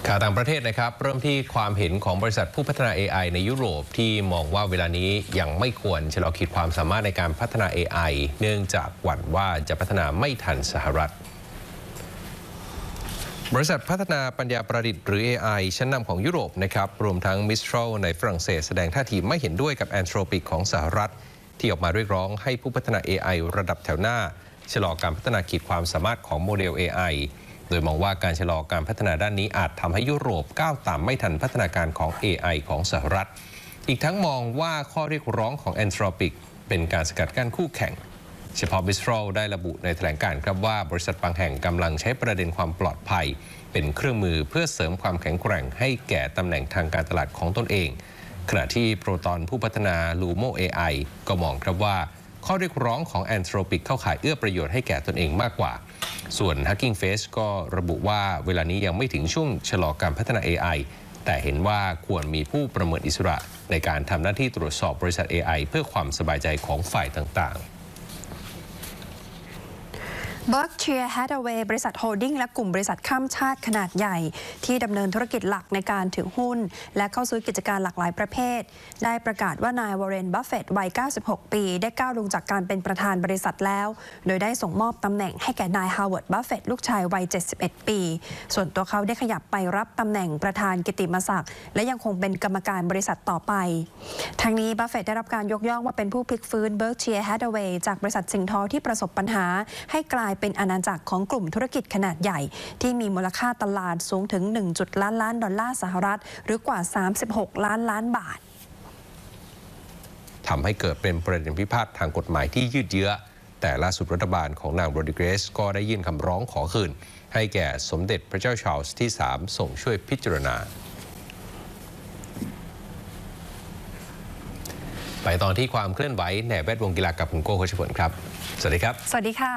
ข่าวต่างประเทศนะครับเริ่มที่ความเห็นของบริษัทผู้พัฒนา AI ในยุโรปที่มองว่าเวลานี้ยังไม่ควรชะลอขีดความสามารถในการพัฒนา AI เนื่องจากหวั่นว่าจะพัฒนาไม่ทันสหรัฐบริษัทพัฒนาปัญญาประดิษฐ์หรือ AI ชั้นนำของยุโรปนะครับรวมทั้ง Mistral ในฝรั่งเศสแสดงท่าทีไม่เห็นด้วยกับ Anthropic ของสหรัฐที่ออกมาเรียกร้องให้ผู้พัฒนา AI ระดับแถวหน้าชะลอการพัฒนาขีดความสามารถของโมเดล AI โดยมองว่าการชะลอการพัฒนาด้านนี้อาจทำให้ยุโรปก้าวตามไม่ทันพัฒนาการของ AI ของสหรัฐอีกทั้งมองว่าข้อเรียกร้องของ Anthropic เป็นการสกัดกั้นคู่แข่งเฉพาะ Mistral ได้ระบุในแถลงการณ์ครับว่าบริษัทบางแห่งกำลังใช้ประเด็นความปลอดภัยเป็นเครื่องมือเพื่อเสริมความแข็งแกร่งให้แก่ตำแหน่งทางการตลาดของตนเองขณะที่โปรตอนผู้พัฒนา Lumo AI ก็มองครับว่าข้อเรียกร้องของ Anthropic เข้าข่ายเอื้อประโยชน์ให้แก่ตนเองมากกว่าส่วน Hugging Face ก็ระบุว่าเวลานี้ยังไม่ถึงช่วงชะลอการพัฒนา AI แต่เห็นว่าควรมีผู้ประเมินอิสระในการทำหน้าที่ตรวจสอบบริษัท AI เพื่อความสบายใจของฝ่ายต่างๆ Berkshire Hathaway บริษัทโฮลดิ้งและกลุ่มบริษัทข้ามชาติขนาดใหญ่ที่ดำเนินธุรกิจหลักในการถือหุ้นและเข้าซื้อกิจการหลากหลายประเภทได้ประกาศว่านายวอร์เรน บัฟเฟตต์วัย 96 ปีได้ก้าวลงจากการเป็นประธานบริษัทแล้วโดยได้ส่งมอบตำแหน่งให้แก่นายฮาวเวิร์ด บัฟเฟตต์ลูกชายวัย 71 ปีส่วนตัวเขาได้ขยับไปรับตำแหน่งประธานกิตติมศักดิ์และยังคงเป็นกรรมการบริษัทต่อไปทั้งนี้บัฟเฟตต์ได้รับการยกย่องว่าเป็นผู้พลิกฟื้น Berkshire Hathaway จากบริษัทสิ่งทอที่ประสบปัญหาให้กลายเป็นอาณาจักรของกลุ่มธุรกิจขนาดใหญ่ที่มีมูลค่าตลาดสูงถึง 1 ล้านดอลลาร์สหรัฐหรือกว่า36 ล้านบาททำให้เกิดเป็นประเด็นพิพาททางกฎหมายที่ยืดเยื้อแต่ล่าสุดรัฐบาลของนางโรดริเกสก็ได้ยื่นคำร้องขอคืนให้แก่สมเด็จพระเจ้าชาร์ลส์ที่ 3ส่งช่วยพิจารณาไปตอนที่ความเคลื่อนไหวในแวดวงกีฬากับคุณโก้ โคชผลครับสวัสดีครับสวัสดีค่ะ